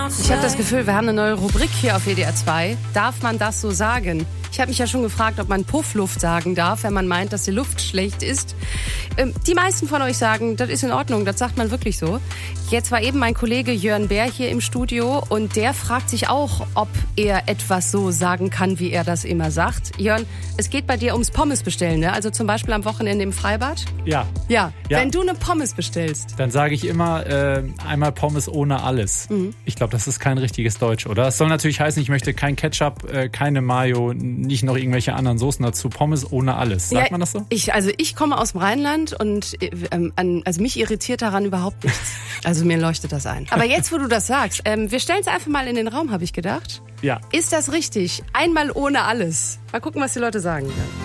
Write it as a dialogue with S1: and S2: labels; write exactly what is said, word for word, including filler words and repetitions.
S1: Ich habe das Gefühl, wir haben eine neue Rubrik hier auf W D R zwei. Darf man das so sagen? Ich habe mich ja schon gefragt, ob man Puffluft sagen darf, wenn man meint, dass die Luft schlecht ist. Ähm, die meisten von euch sagen, das ist in Ordnung, das sagt man wirklich so. Jetzt war eben mein Kollege Jörn Bär hier im Studio und der fragt sich auch, ob er etwas so sagen kann, wie er das immer sagt. Jörn, es geht bei dir ums Pommes bestellen, ne? Also zum Beispiel am Wochenende im Freibad?
S2: Ja.
S1: Ja,
S2: ja.
S1: Wenn du eine Pommes bestellst.
S2: Dann sage ich immer äh, einmal Pommes ohne alles. Mhm. Ich glaube, das ist kein richtiges Deutsch, oder? Es soll natürlich heißen, ich möchte kein Ketchup, äh, keine Mayo, nicht noch irgendwelche anderen Soßen dazu. Pommes ohne alles. Sagt ja, man das so?
S1: Ich, also ich komme aus dem Rheinland und ähm, an, also mich irritiert daran überhaupt nichts. Also mir leuchtet das ein. Aber jetzt, wo du das sagst, ähm, wir stellen es einfach mal in den Raum, habe ich gedacht.
S2: Ja.
S1: Ist das richtig? Einmal ohne alles. Mal gucken, was die Leute sagen.